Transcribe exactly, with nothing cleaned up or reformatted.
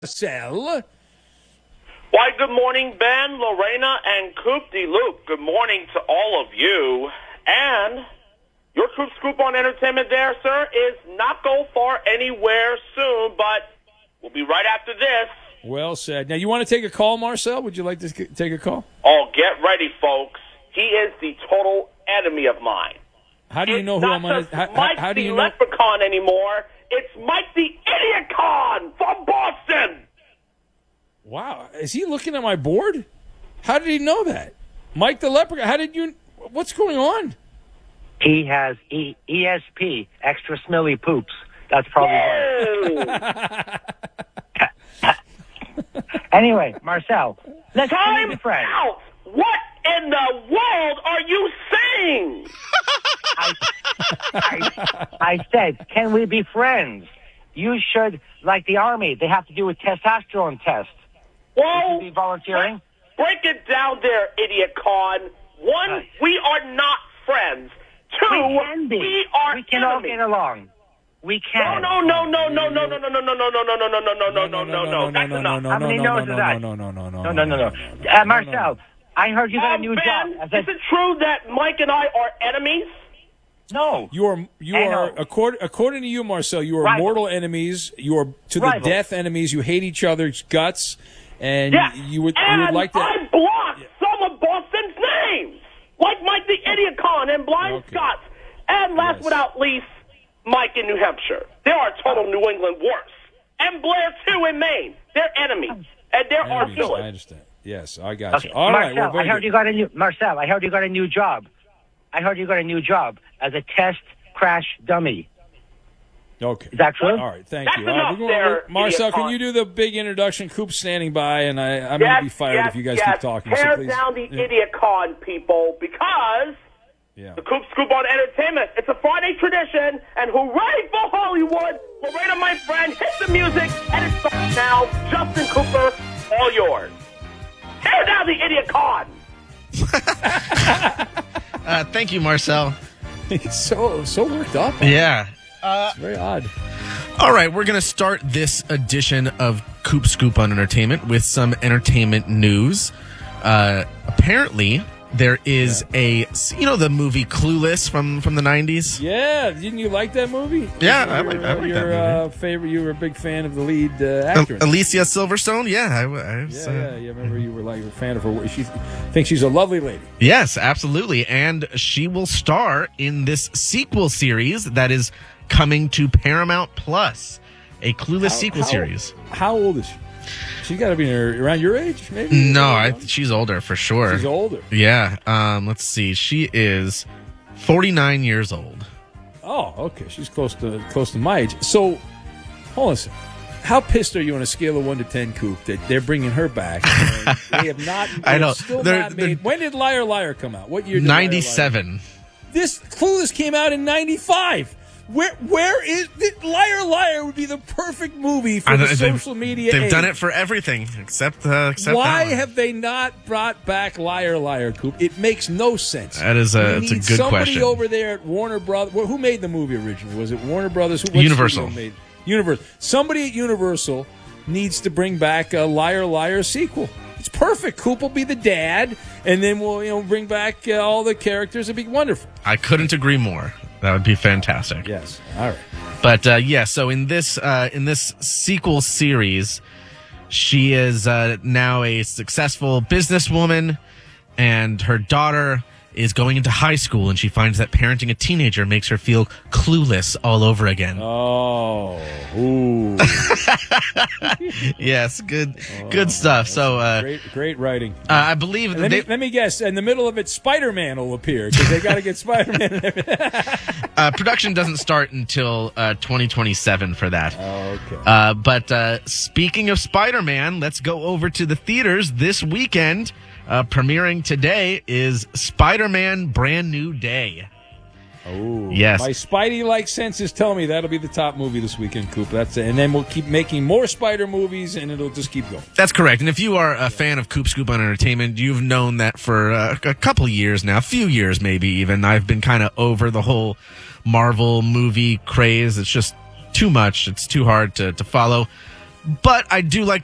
Sell. Why, good morning, Ben, Lorena, and Coop de Loop. Good morning to all of you. And your Coop Scoop on Entertainment there, sir, is not go far anywhere soon, but we'll be right after this. Well said. Now, you want to take a call, Marcel? Would you like to take a call? Oh, get ready, folks. He is the total enemy of mine. How do you it's know who not I'm going just to... How, Mike how do the you know? Leprechaun anymore. It's Mike the Idiot Con from Boston. Wow. Is he looking at my board? How did he know that? Mike the Leprechaun, how did you... What's going on? He has e- ESP, extra smelly poops. That's probably why. Anyway, Marcel, let's Time be friends. out. What in the world are you saying? I, I, I said, can we be friends? You should, like the Army, they have to do a testosterone test. Well, Would you be volunteering? break it down there, Idiot Con. One, Right. we are not friends. Two, We can be. we are We can all enemies. get along. We No, can. no, no, no, no, no, no, no, no, no, no, no, no, no, no, no, no, no, no, no. That's enough. How many no's is that? No, no, no, no, No, no, no, no. Uh, Marcel, I heard you got a Um, new Ben, job. As a, is it true that Mike and I are enemies? no. You are, you I are know. according, according to you, Marcel, you are Rival. mortal enemies. You are to the Rival. death enemies. You hate each other's guts, and Yes. you would, you and would like to. I blocked some of Boston's names, like Mike the Idiot Con and Blind Okay. Scott. And last Yes. but not least, Mike in New Hampshire. They are total New England worse. And Blair, too, in Maine. They're enemies. And there are Enemies, I villains. understand. Yes, I got Okay. you. All right. Marcel, Well, very I heard good. you got a new Marcel. I heard you got a new job. I heard you got a new job as a test crash dummy. Okay. Is that true? All right, thank That's you. All right, enough we're going- there, Marcel, Idiot can Con. you do the big introduction? Coop's standing by, and I, I'm going Yes, to be fired yes, if you guys yes. keep talking. Tear so please. down the Yeah. Idiot Con, people, because Yeah. the Coop Scoop on Entertainment, it's a Friday tradition, and hooray for Hollywood! Lorena, my friend, hit the music, and it starts now. Justin Cooper, all yours. Tear down the Idiot Con! Uh, thank you, Marcel. He's so so worked up. Yeah. It's very odd. All right, we're going to start this edition of Coop Scoop on Entertainment with some entertainment news. Uh, apparently, there is a, you know, the movie Clueless from, from the nineties? Yeah, didn't you like that movie? Yeah, Your- I like- I like your, that movie. Uh, favorite. You were a big fan of the lead uh, Uh, actor. in it. Alicia Silverstone? Yeah. I, I was, Yeah, uh, yeah, yeah. Remember, you were like a fan of her. She thinks she's a lovely lady. Yes, absolutely. And she will star in this sequel series that is coming to Paramount Plus, a Clueless How- sequel how- series. How old is she? She's got to be in her, around your age, maybe. No, I, she's older for sure. She's older. Yeah. Um, let's see. She is forty-nine years old. Oh, okay. She's close to close to my age. So, hold on a second. How pissed are you on a scale of one to ten, Coop, that they're bringing her back? And they have not. I know. they've Still They're- not made. they're- When did Liar Liar come out? What year? Did Liar Liar- ninety-seven. This Clueless came out in ninety-five. Where where is Liar Liar would be the perfect movie for I the know, they've- social media. They've age. done it for everything except uh, except Why that one. have they not brought back Liar Liar, Coop? It makes no sense. That is a- We it's a need good somebody question. over there at Warner Brothers. Who made the movie originally? Was it Warner Brothers? Who, what Universal. studio Made? Universal. Somebody at Universal needs to bring back a Liar Liar sequel. It's perfect. Coop will be the dad, and then we'll you know bring back uh, all the characters. It'd be wonderful. I couldn't agree more. That would be fantastic. Yes. All right. But uh, yeah, so in this uh, in this sequel series, she is uh, now a successful businesswoman, and her daughter is going into high school, and she finds that parenting a teenager makes her feel clueless all over again. Oh. Ooh. Yes, good good stuff. So uh, great, great writing. uh, I believe Let they, me, let me guess. In the middle of it, Spider-Man will appear because they got to get Spider-Man. uh, production doesn't start until uh, twenty twenty-seven for that. Oh, okay. Uh, but uh, speaking of Spider-Man, let's go over to the theaters this weekend. Uh, premiering today is Spider-Man Brand New Day. Oh, Yes. My Spidey-like senses tell me that'll be the top movie this weekend, Coop. That's it. And then we'll keep making more Spider movies, and it'll just keep going. That's correct. And if you are a fan of Coop Scoop on Entertainment, you've known that for uh, a couple years now, a few years maybe even. I've been kind of over the whole Marvel movie craze. It's just too much. It's too hard to, to follow. but I do like